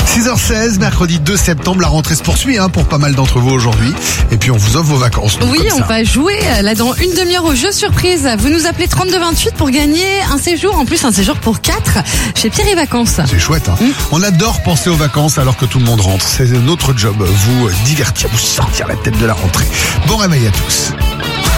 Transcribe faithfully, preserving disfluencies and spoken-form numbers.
six heures seize, mercredi deux septembre, la rentrée se poursuit hein, pour pas mal d'entre vous aujourd'hui. Et puis on vous offre vos vacances. Oui, on va jouer là dans une demi-heure au jeu surprise. Vous nous appelez trente-deux vingt-huit pour gagner un séjour, en plus un séjour pour quatre chez Pierre et Vacances. C'est chouette. Hein. Mmh. On adore penser aux vacances alors que tout le monde rentre. C'est notre job, vous divertir, vous sortir la tête de la rentrée. Bon réveil à tous.